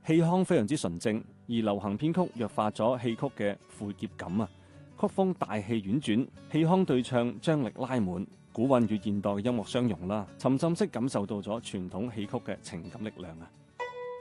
氣腔非常之純正，而流行編曲弱化咗戲曲嘅晦澀感啊，曲風大氣婉轉，氣腔對唱張力拉滿，古韻與現代嘅音樂相融啦，沉浸式感受到咗傳統戲曲嘅情感力量啊！